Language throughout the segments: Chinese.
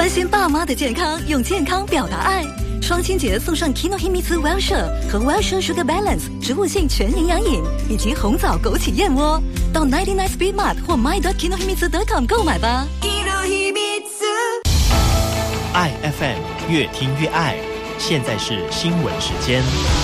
关心爸妈的健康，用健康表达爱。双亲节送上 Kinohimitsu Wellshire 和 Wellshire Sugar Balance 植物性全营养饮，以及红枣枸杞燕窝。到99 Speed Mart 或 my.kinohimitsu.com 购买吧。 爱 FM 越听越爱，现在是新闻时间。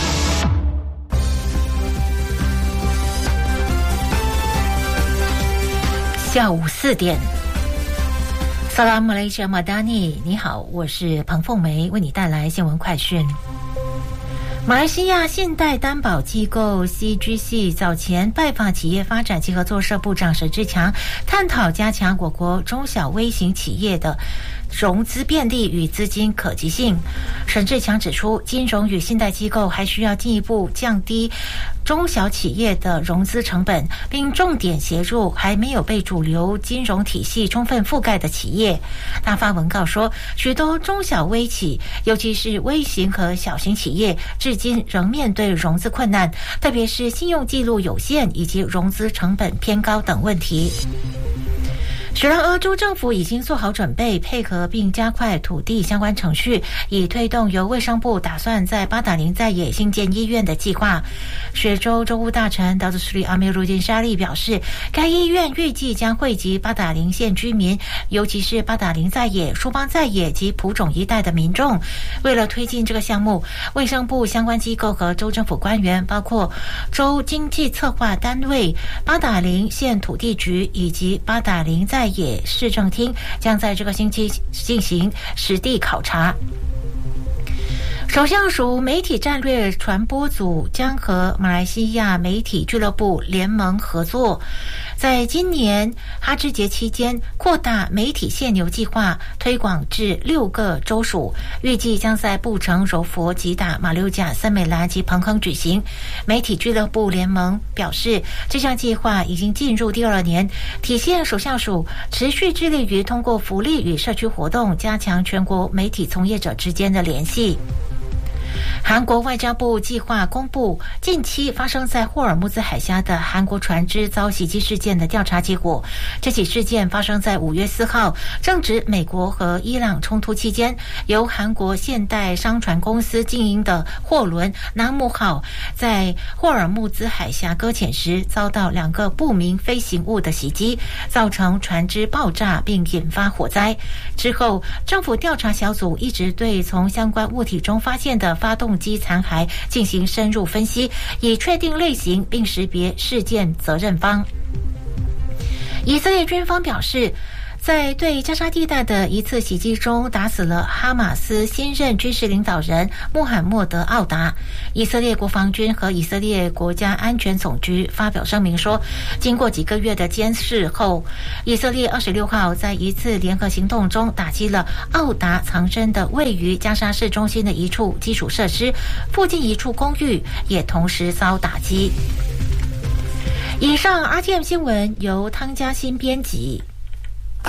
下午4点。萨拉马来西亚马达尼，你好，我是彭凤梅，为你带来新闻快讯。马来西亚信贷担保机构 CGC 早前拜访企业发展及合作社部长沈志强，探讨加强我国中小微型企业的融资便利与资金可及性。沈志强指出，金融与信贷机构还需要进一步降低中小企业的融资成本，并重点协助还没有被主流金融体系充分覆盖的企业。他发文告说，许多中小微企，尤其是微型和小型企业，至今仍面对融资困难，特别是信用记录有限以及融资成本偏高等问题。雪兰莪州政府已经做好准备，配合并加快土地相关程序，以推动由卫生部打算在巴达林在野新建医院的计划。雪州州务大臣达祖斯里阿米鲁金沙利表示，该医院预计将惠及巴达林县居民，尤其是巴达林在野、舒邦在野及普种一带的民众。为了推进这个项目，卫生部相关机构和州政府官员，包括州经济策划单位、巴达林县土地局以及巴达林在野市政厅，将在这个星期进行实地考察。首相署媒体战略传播组将和马来西亚媒体俱乐部联盟合作，在今年哈芝节期间扩大媒体限流计划，推广至6个州属，预计将在布城、柔佛、吉打、马六甲、森美兰及彭亨举行。媒体俱乐部联盟表示，这项计划已经进入第2年，体现首相署持续致力于通过福利与社区活动，加强全国媒体从业者之间的联系。韩国外交部计划公布近期发生在霍尔木兹海峡的韩国船只遭袭击事件的调查结果。这起事件发生在5月4号，正值美国和伊朗冲突期间，由韩国现代商船公司经营的货轮南木号在霍尔木兹海峡搁浅时，遭到2个不明飞行物的袭击，造成船只爆炸并引发火灾。之后，政府调查小组一直对从相关物体中发现的发动机残骸进行深入分析，以确定类型并识别事件责任方。以色列军方表示，在对加沙地带的一次袭击中，打死了哈马斯新任军事领导人穆罕默德·奥达。以色列国防军和以色列国家安全总局发表声明说，经过几个月的监视后，以色列26号在一次联合行动中打击了奥达藏身的位于加沙市中心的一处基础设施，附近一处公寓也同时遭打击。以上 RTM 新闻由汤嘉欣编辑，